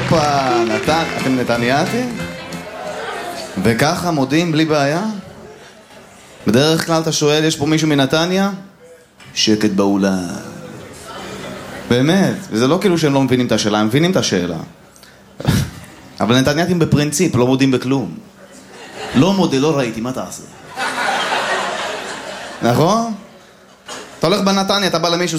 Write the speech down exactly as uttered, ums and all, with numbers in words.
הופה, נתן, אתם נתניאתים? וככה מודים בלי בעיה? בדרך כלל אתה שואל, יש פה מישהו מנתניה? שקט באולם. באמת, וזה לא כאילו שהם לא מבינים את השאלה, הם מבינים את השאלה. אבל נתניאתים בפרינציפ, לא מודים בכלום. לא מודה, לא ראיתי, מה תעשה? נכון? אתה הולך בנתניה, אתה בא למישהו,